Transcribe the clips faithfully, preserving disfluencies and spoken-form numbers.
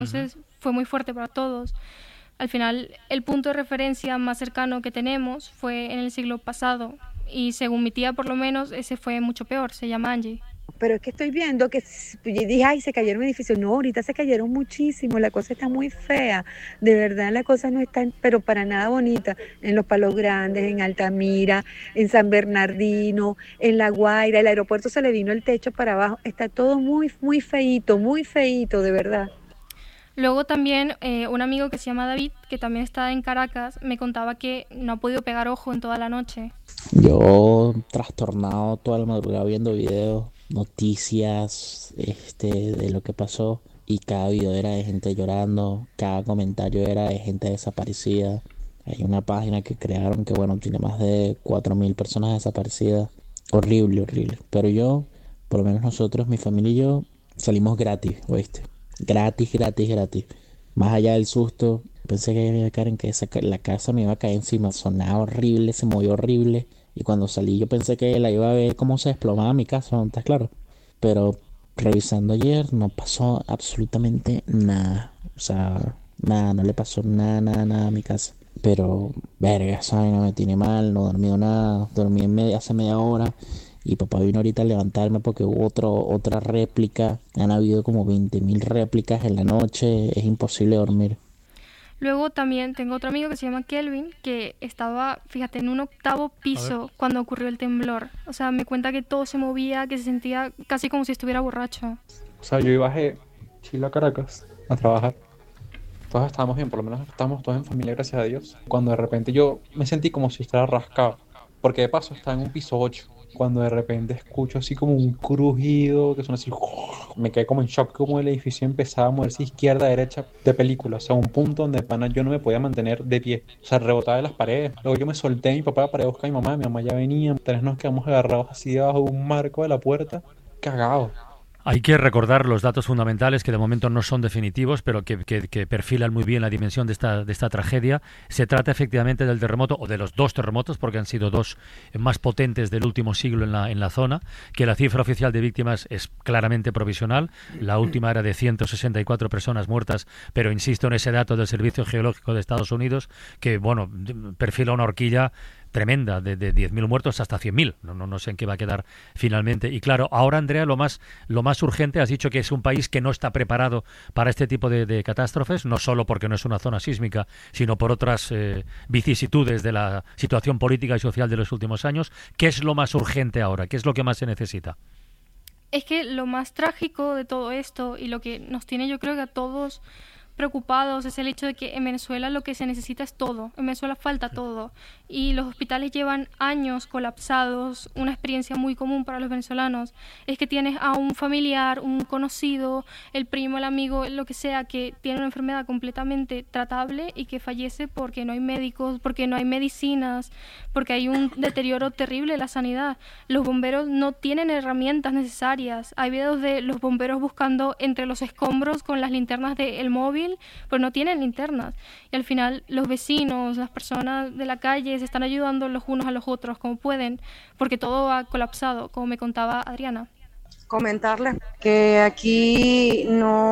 Entonces fue muy fuerte para todos. Al final, el punto de referencia más cercano que tenemos fue en el siglo pasado y según mi tía por lo menos ese fue mucho peor, se llama Angie. Pero es que estoy viendo que s- yo dije, ay, se cayeron edificios. No, ahorita se cayeron muchísimo, la cosa está muy fea. De verdad, la cosa no está, pero para nada bonita. En Los Palos Grandes, en Altamira, en San Bernardino, en La Guaira, el aeropuerto se le vino el techo para abajo. Está todo muy, muy feíto, muy feíto, de verdad. Luego también eh, un amigo que se llama David, que también está en Caracas, me contaba que no ha podido pegar ojo en toda la noche. Yo trastornado toda la madrugada viendo videos, noticias, este, de lo que pasó. Y cada video era de gente llorando, cada comentario era de gente desaparecida. Hay una página que crearon que, bueno, tiene más de cuatro mil personas desaparecidas. Horrible, horrible. Pero yo, por lo menos nosotros, mi familia y yo, salimos gratis, ¿oíste? Gratis, gratis, gratis. Más allá del susto, pensé que me iba a caer en que esa ca- la casa me iba a caer encima. Sonaba horrible, se movió horrible. Y cuando salí yo pensé que la iba a ver cómo se desplomaba mi casa, ¿no? ¿Estás claro? Pero revisando ayer no pasó absolutamente nada. O sea, nada, no le pasó nada, nada, nada a mi casa. Pero, verga, esa vaina me tiene mal, no he dormido nada. Dormí en media, hace media hora. Y papá vino ahorita a levantarme porque hubo otro, otra réplica. Han habido como veinte mil réplicas en la noche. Es imposible dormir. Luego también tengo otro amigo que se llama Kelvin, que estaba, fíjate, en un octavo piso cuando ocurrió el temblor. O sea, me cuenta que todo se movía, que se sentía casi como si estuviera borracho. O sea, yo bajé Chile a Caracas a trabajar. Todos estábamos bien, por lo menos estábamos todos en familia, gracias a Dios. Cuando de repente yo me sentí como si estuviera rascado, porque de paso estaba en un piso ocho. Cuando de repente escucho así como un crujido, que suena así, me quedé como en shock, como el edificio empezaba a moverse izquierda a derecha de película, o sea, un punto donde pana yo no me podía mantener de pie, o sea, rebotaba de las paredes. Luego yo me solté de mi papá para ir a buscar a mi mamá, mi mamá ya venía, tres nos quedamos agarrados así debajo de un marco de la puerta, cagados. Hay que recordar los datos fundamentales que de momento no son definitivos, pero que, que, que perfilan muy bien la dimensión de esta, de esta tragedia. Se trata efectivamente del terremoto, o de los dos terremotos, porque han sido dos más potentes del último siglo en la, en la zona, que la cifra oficial de víctimas es claramente provisional. La última era de ciento sesenta y cuatro personas muertas, pero insisto en ese dato del Servicio Geológico de Estados Unidos, que bueno, perfila una horquilla tremenda, de, de diez mil muertos hasta cien mil. No, no, no sé en qué va a quedar finalmente. Y claro, ahora, Andrea, lo más, lo más urgente, has dicho que es un país que no está preparado para este tipo de, de catástrofes, no solo porque no es una zona sísmica, sino por otras eh, vicisitudes de la situación política y social de los últimos años. ¿Qué es lo más urgente ahora? ¿Qué es lo que más se necesita? Es que lo más trágico de todo esto y lo que nos tiene yo creo que a todos preocupados es el hecho de que en Venezuela lo que se necesita es todo, en Venezuela falta todo y los hospitales llevan años colapsados. Una experiencia muy común para los venezolanos es que tienes a un familiar, un conocido, el primo, el amigo, lo que sea, que tiene una enfermedad completamente tratable y que fallece porque no hay médicos, porque no hay medicinas, porque hay un deterioro terrible de la sanidad. Los bomberos no tienen herramientas necesarias. Hay videos de los bomberos buscando entre los escombros con las linternas del móvil, pero no tienen linternas. Y al final los vecinos, las personas de la calle se están ayudando los unos a los otros como pueden, porque todo ha colapsado, como me contaba Adriana. Comentarles que aquí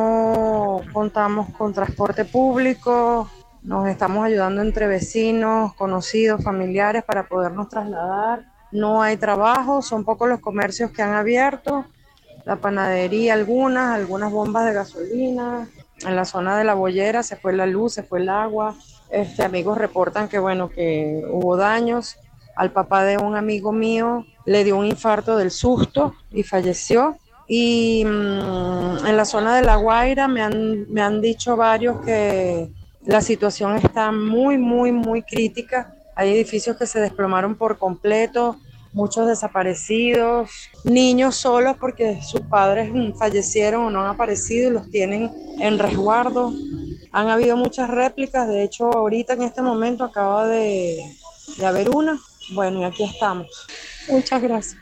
no contamos con transporte público, nos estamos ayudando entre vecinos, conocidos, familiares para podernos trasladar. No hay trabajo, son pocos los comercios que han abierto, la panadería algunas, algunas bombas de gasolina. En la zona de La Bollera se fue la luz, se fue el agua. Este, amigos reportan que bueno, que hubo daños. Al papá de un amigo mío le dio un infarto del susto y falleció. Y mmm, en la zona de La Guaira me han, me han dicho varios que la situación está muy, muy, muy crítica. Hay edificios que se desplomaron por completo, muchos desaparecidos, niños solos porque sus padres fallecieron o no han aparecido y los tienen en resguardo. Han habido muchas réplicas, de hecho ahorita en este momento acaba de, de haber una. Bueno, y aquí estamos. Muchas gracias.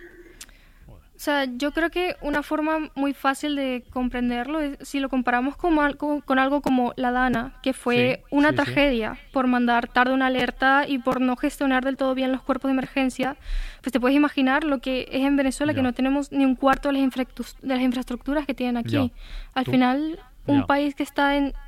O sea, yo creo que una forma muy fácil de comprenderlo es si lo comparamos con algo, con algo como la Dana, que fue Sí, una sí, tragedia sí. por mandar tarde una alerta y por no gestionar del todo bien los cuerpos de emergencia. Pues te puedes imaginar lo que es en Venezuela, Ya. que no tenemos ni un cuarto de las, infraestru- de las infraestructuras que tienen aquí. Ya. Al Tú- final un Ya. país que está en